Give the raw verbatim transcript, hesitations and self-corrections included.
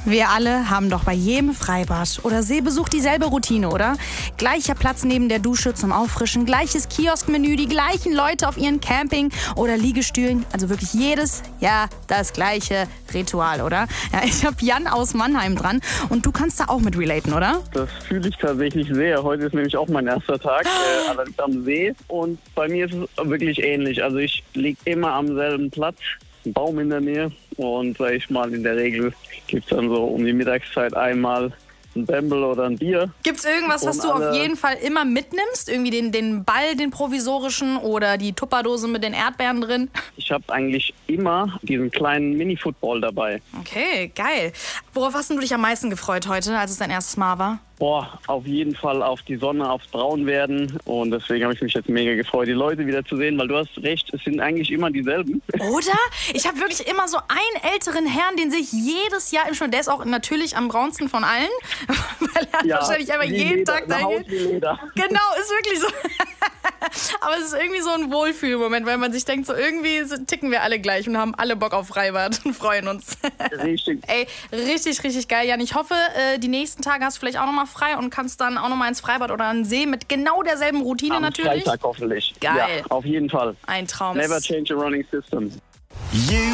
Wir alle haben doch bei jedem Freibad oder Seebesuch dieselbe Routine, oder? Gleicher Platz neben der Dusche zum Auffrischen, gleiches Kioskmenü, die gleichen Leute auf ihren Camping- oder Liegestühlen. Also wirklich jedes Jahr das gleiche Ritual, oder? Ja, ich habe Jan aus Mannheim dran und du kannst da auch mit relaten, oder? Das fühle ich tatsächlich sehr. Heute ist nämlich auch mein erster Tag, äh, allerdings am See. Und bei mir ist es wirklich ähnlich. Also ich liege immer am selben Platz, ein Baum in der Nähe. Und sag ich mal, in der Regel gibt es dann so um die Mittagszeit einmal ein Bämbel oder ein Bier. Gibt's irgendwas, was Und du alle- auf jeden Fall immer mitnimmst? Irgendwie den, den Ball, den provisorischen oder die Tupperdose mit den Erdbeeren drin? Ich habe eigentlich immer diesen kleinen Mini-Football dabei. Okay, geil. Worauf hast denn du dich am meisten gefreut heute, als es dein erstes Mal war? Boah, auf jeden Fall auf die Sonne, aufs Braunwerden. Und deswegen habe ich mich jetzt mega gefreut, die Leute wieder zu sehen, weil du hast recht, es sind eigentlich immer dieselben. Oder? Ich habe wirklich immer so einen älteren Herrn, den sehe ich jedes Jahr im Schwimmen. Der ist auch natürlich am braunsten von allen, weil er Ja, wahrscheinlich einfach wie jeden Leder, Tag eine Haut dahin wie Leder. Genau, ist wirklich so. Aber es ist irgendwie so ein Wohlfühlmoment, weil man sich denkt, so irgendwie ticken wir alle gleich und haben alle Bock auf Freibad und freuen uns. Richtig. Ey, richtig, richtig geil, Jan. Ich hoffe, äh, die nächsten Tage hast du vielleicht auch nochmal frei und kannst dann auch nochmal ins Freibad oder an den See mit genau derselben Routine Am natürlich. Freitag hoffentlich. Geil. Ja, auf jeden Fall. Ein Traum. Never change a running system. You